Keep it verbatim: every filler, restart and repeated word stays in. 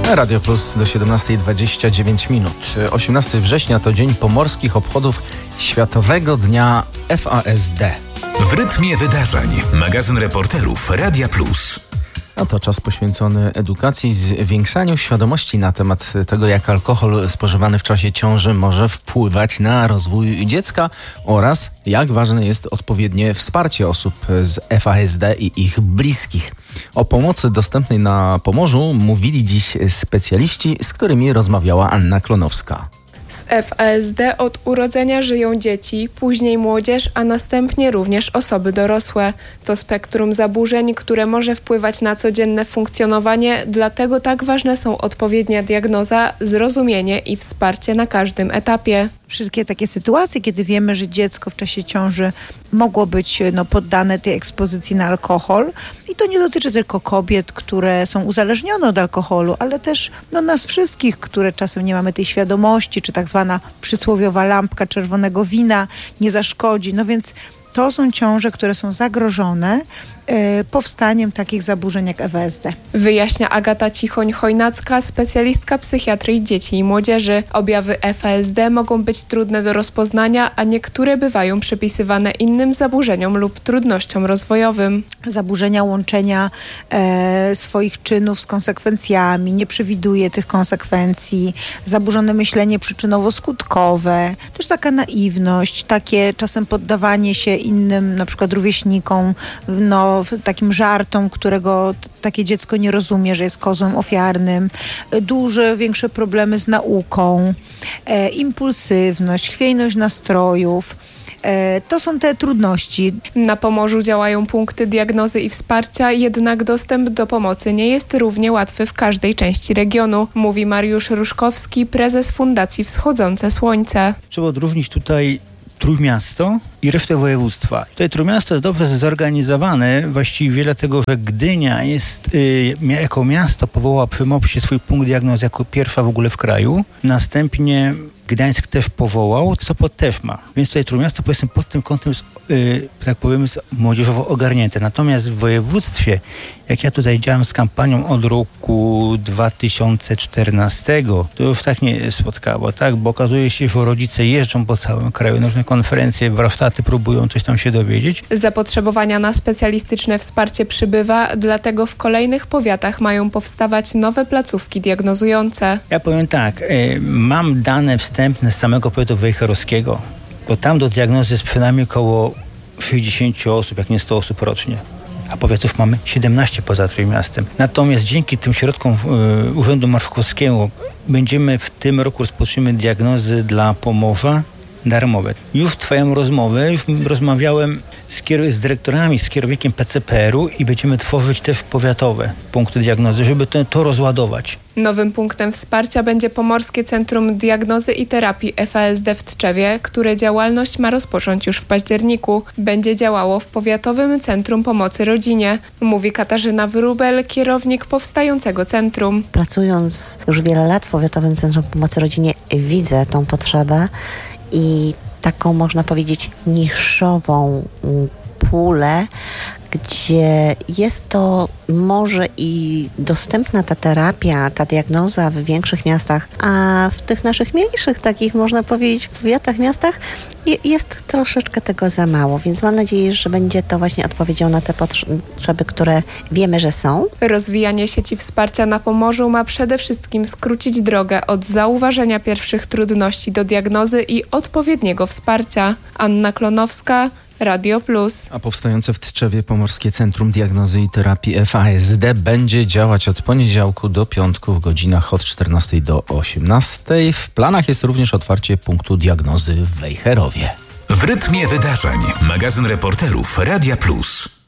Radio Plus do siedemnastej dwadzieścia dziewięć minut. osiemnastego września to Dzień Pomorskich Obchodów Światowego Dnia F A S D. W rytmie wydarzeń. Magazyn reporterów Radia Plus. No to czas poświęcony edukacji, zwiększaniu świadomości na temat tego, jak alkohol spożywany w czasie ciąży może wpływać na rozwój dziecka oraz jak ważne jest odpowiednie wsparcie osób z F A S D i ich bliskich. O pomocy dostępnej na Pomorzu mówili dziś specjaliści, z którymi rozmawiała Anna Klonowska. Z F A S D od urodzenia żyją dzieci, później młodzież, a następnie również osoby dorosłe. To spektrum zaburzeń, które może wpływać na codzienne funkcjonowanie, dlatego tak ważne są odpowiednia diagnoza, zrozumienie i wsparcie na każdym etapie. Wszystkie takie sytuacje, kiedy wiemy, że dziecko w czasie ciąży mogło być no, poddane tej ekspozycji na alkohol. I to nie dotyczy tylko kobiet, które są uzależnione od alkoholu, ale też no, nas wszystkich, które czasem nie mamy tej świadomości, czy tak zwana przysłowiowa lampka czerwonego wina nie zaszkodzi. No więc to są ciąże, które są zagrożone e, powstaniem takich zaburzeń jak F A S D. Wyjaśnia Agata Cichoń-Chojnacka, specjalistka psychiatrii dzieci i młodzieży. Objawy F A S D mogą być trudne do rozpoznania, a niektóre bywają przypisywane innym zaburzeniom lub trudnościom rozwojowym. Zaburzenia łączenia e, swoich czynów z konsekwencjami, nie przewiduje tych konsekwencji, zaburzone myślenie przyczynowo-skutkowe, też taka naiwność, takie czasem poddawanie się innym, na przykład rówieśnikom, no, takim żartom, którego t- takie dziecko nie rozumie, że jest kozłem ofiarnym, duże, większe problemy z nauką, e, impulsywność, chwiejność nastrojów. E, to są te trudności. Na Pomorzu działają punkty diagnozy i wsparcia, jednak dostęp do pomocy nie jest równie łatwy w każdej części regionu, mówi Mariusz Ruszkowski, prezes Fundacji Wschodzące Słońce. Trzeba odróżnić tutaj Trójmiasto i resztę województwa. Tutaj Trójmiasto jest dobrze zorganizowane, właściwie dlatego, że Gdynia jest, y, jako miasto powołała przy MOPS-ie swój punkt diagnozy jako pierwsza w ogóle w kraju. Następnie Gdańsk też powołał, Sopot też ma. Więc tutaj Trójmiasto, powiedzmy, pod tym kątem jest, yy, tak powiem, jest młodzieżowo ogarnięte. Natomiast w województwie, jak ja tutaj działam z kampanią od roku dwa tysiące czternastego, to już tak nie spotkało, tak? Bo okazuje się, że rodzice jeżdżą po całym kraju, na różne konferencje, warsztaty, próbują coś tam się dowiedzieć. Zapotrzebowania na specjalistyczne wsparcie przybywa, dlatego w kolejnych powiatach mają powstawać nowe placówki diagnozujące. Ja powiem tak, yy, mam dane wstępne z samego powiatu wejherowskiego, bo tam do diagnozy jest przynajmniej około sześćdziesiąt osób, jak nie sto osób rocznie. A powiatów mamy siedemnaście poza Trójmiastem. Natomiast dzięki tym środkom y, Urzędu Marszałkowskiego będziemy w tym roku rozpoczniemy diagnozy dla Pomorza darmowe. Już trwają rozmowy, już rozmawiałem z, kier- z dyrektorami, z kierownikiem P C P R-u i będziemy tworzyć też powiatowe punkty diagnozy, żeby to, to rozładować. Nowym punktem wsparcia będzie Pomorskie Centrum Diagnozy i Terapii F A S D w Tczewie, które działalność ma rozpocząć już w październiku. Będzie działało w Powiatowym Centrum Pomocy Rodzinie, mówi Katarzyna Wróbel, kierownik powstającego centrum. Pracując już wiele lat w Powiatowym Centrum Pomocy Rodzinie, widzę tą potrzebę i taką, można powiedzieć, niszową pulę, gdzie jest to może i dostępna ta terapia, ta diagnoza w większych miastach, a w tych naszych mniejszych, takich można powiedzieć w powiatach, miastach jest troszeczkę tego za mało, więc mam nadzieję, że będzie to właśnie odpowiedzią na te potrzeby, które wiemy, że są. Rozwijanie sieci wsparcia na Pomorzu ma przede wszystkim skrócić drogę od zauważenia pierwszych trudności do diagnozy i odpowiedniego wsparcia. Anna Klonowska, Radio Plus. A powstające w Tczewie Pomorskie Centrum Diagnozy i Terapii F A S D będzie działać od poniedziałku do piątku w godzinach od czternastej do osiemnastej. W planach jest również otwarcie punktu diagnozy w Wejherowie. W rytmie wydarzeń. Magazyn reporterów Radia Plus.